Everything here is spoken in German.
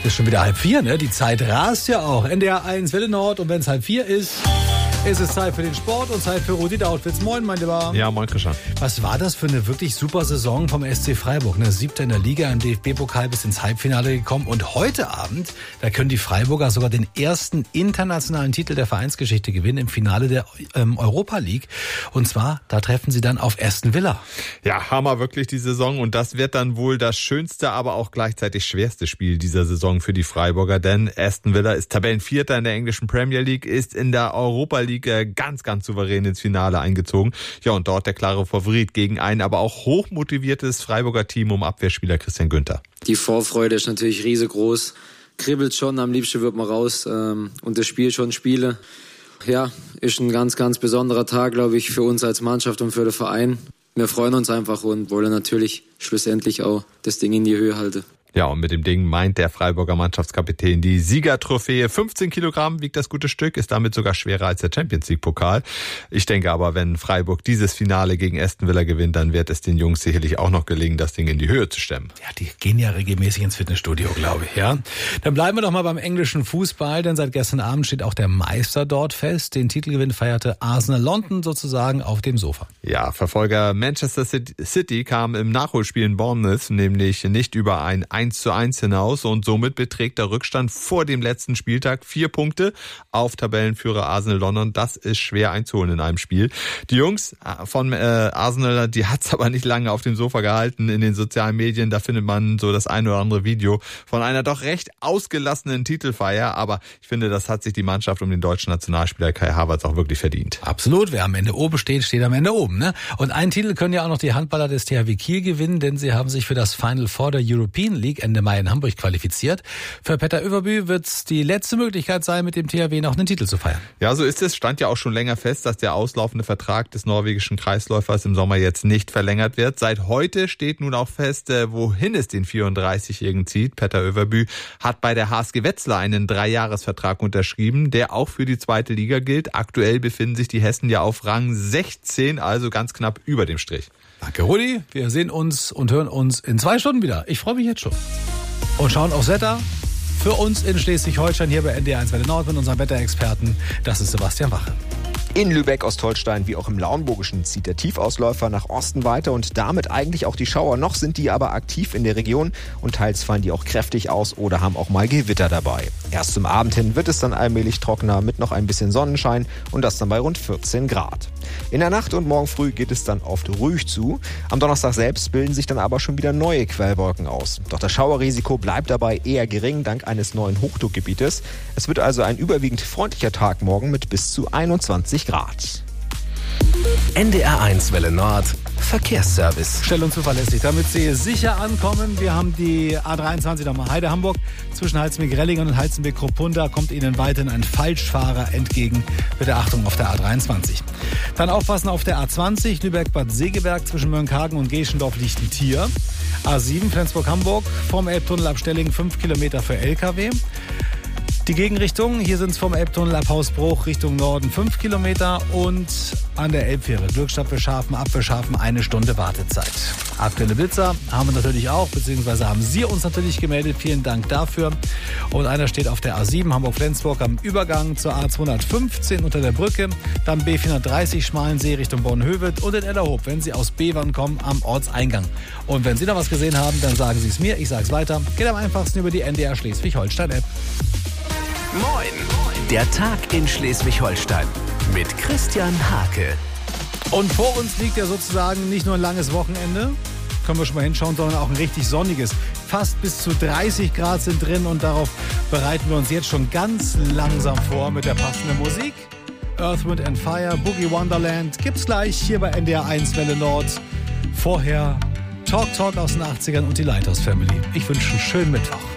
Ist schon wieder 3:30, ne? Die Zeit rast ja auch. NDR 1 Welle Nord, und wenn es 3:30 ist es Zeit für den Sport und Zeit für Rudi Dautwitz. Moin, mein Lieber. Ja, moin, Christian. Was war das für eine wirklich super Saison vom SC Freiburg? Ne? 7. in der Liga, im DFB-Pokal bis ins Halbfinale gekommen. Und heute Abend, da können die Freiburger sogar den ersten internationalen Titel der Vereinsgeschichte gewinnen im Finale der Europa League. Und zwar, da treffen sie dann auf Aston Villa. Ja, Hammer wirklich die Saison. Und das wird dann wohl das schönste, aber auch gleichzeitig schwerste Spiel dieser Saison für die Freiburger. Denn Aston Villa ist Tabellenvierter in der englischen Premier League, ist in der Europa League ganz, ganz souverän ins Finale eingezogen. Ja, und dort der klare Favorit gegen ein aber auch hochmotiviertes Freiburger Team um Abwehrspieler Christian Günther. Die Vorfreude ist natürlich riesengroß. Kribbelt schon, am liebsten wird man raus und das Spiel schon spiele. Ja, ist ein ganz, ganz besonderer Tag, glaube ich, für uns als Mannschaft und für den Verein. Wir freuen uns einfach und wollen natürlich schlussendlich auch das Ding in die Höhe halten. Ja, und mit dem Ding meint der Freiburger Mannschaftskapitän die Siegertrophäe. 15 Kilogramm wiegt das gute Stück, ist damit sogar schwerer als der Champions-League-Pokal. Ich denke aber, wenn Freiburg dieses Finale gegen Aston Villa gewinnt, dann wird es den Jungs sicherlich auch noch gelingen, das Ding in die Höhe zu stemmen. Ja, die gehen ja regelmäßig ins Fitnessstudio, glaube ich, ja. Dann bleiben wir doch mal beim englischen Fußball, denn seit gestern Abend steht auch der Meister dort fest. Den Titelgewinn feierte Arsenal London sozusagen auf dem Sofa. Ja, Verfolger Manchester City kam im Nachholspiel in Bournemouth nämlich nicht über ein 1:1 hinaus und somit beträgt der Rückstand vor dem letzten Spieltag 4 Punkte auf Tabellenführer Arsenal London. Das ist schwer einzuholen in einem Spiel. Die Jungs von Arsenal, die hat's aber nicht lange auf dem Sofa gehalten. In den sozialen Medien, da findet man so das ein oder andere Video von einer doch recht ausgelassenen Titelfeier. Aber ich finde, das hat sich die Mannschaft um den deutschen Nationalspieler Kai Havertz auch wirklich verdient. Absolut. Wer am Ende oben steht, steht am Ende oben, ne? Und einen Titel können ja auch noch die Handballer des THW Kiel gewinnen, denn sie haben sich für das Final Four der European League Ende Mai in Hamburg qualifiziert. Für Petter Överby wird es die letzte Möglichkeit sein, mit dem THW noch einen Titel zu feiern. Ja, so ist es. Stand ja auch schon länger fest, dass der auslaufende Vertrag des norwegischen Kreisläufers im Sommer jetzt nicht verlängert wird. Seit heute steht nun auch fest, wohin es den 34-Jährigen zieht. Petter Överby hat bei der HSG Wetzlar einen 3-Jahres-Vertrag unterschrieben, der auch für die zweite Liga gilt. Aktuell befinden sich die Hessen ja auf Rang 16, also ganz knapp über dem Strich. Danke, Rudi. Wir sehen uns und hören uns in 2 Stunden wieder. Ich freue mich jetzt schon. Und schauen aufs Wetter für uns in Schleswig-Holstein hier bei NDR 1 Welle Nord mit unserem Wetterexperten. Das ist Sebastian Wache. In Lübeck-Ostholstein wie auch im Lauenburgischen zieht der Tiefausläufer nach Osten weiter und damit eigentlich auch die Schauer. Noch sind die aber aktiv in der Region und teils fallen die auch kräftig aus oder haben auch mal Gewitter dabei. Erst zum Abend hin wird es dann allmählich trockener mit noch ein bisschen Sonnenschein und das dann bei rund 14 Grad. In der Nacht und morgen früh geht es dann oft ruhig zu. Am Donnerstag selbst bilden sich dann aber schon wieder neue Quellwolken aus. Doch das Schauerrisiko bleibt dabei eher gering dank eines neuen Hochdruckgebietes. Es wird also ein überwiegend freundlicher Tag morgen mit bis zu 21 Grad. NDR 1 Welle Nord Verkehrsservice. Schnell und zuverlässig, damit Sie sicher ankommen. Wir haben die A23 nochmal Heide-Hamburg. Zwischen Halzenbeck-Rellingen und Halzenbeck-Kruppunda kommt Ihnen weiterhin ein Falschfahrer entgegen. Bitte Achtung auf der A23. Dann aufpassen auf der A20 Lübeck-Bad Segeberg. Zwischen Mönckehagen und Geschendorf liegt ein Tier. A7 Flensburg-Hamburg vom Elbtunnel ab Stellingen 5 Kilometer für LKW. Die Gegenrichtung, hier sind es vom Elbtunnel ab Hausbruch Richtung Norden 5 Kilometer und an der Elbfähre Glückstadt Beschafen, ab Beschafen 1 Stunde Wartezeit. Aktuelle Blitzer haben wir natürlich auch, beziehungsweise haben Sie uns natürlich gemeldet. Vielen Dank dafür. Und einer steht auf der A7 Hamburg-Flensburg am Übergang zur A215 unter der Brücke, dann B430 Schmalensee Richtung Bornhöved und in Ellerhof, wenn Sie aus Bevern kommen, am Ortseingang. Und wenn Sie noch was gesehen haben, dann sagen Sie es mir, ich sage es weiter. Geht am einfachsten über die NDR Schleswig-Holstein-App. Moin! Der Tag in Schleswig-Holstein mit Christian Hake. Und vor uns liegt ja sozusagen nicht nur ein langes Wochenende, können wir schon mal hinschauen, sondern auch ein richtig sonniges. Fast bis zu 30 Grad sind drin und darauf bereiten wir uns jetzt schon ganz langsam vor mit der passenden Musik. Earth, Wind & Fire, Boogie Wonderland gibt's gleich hier bei NDR 1 Welle Nord. Vorher Talk aus den 80ern und die Lighthouse Family. Ich wünsche einen schönen Mittwoch.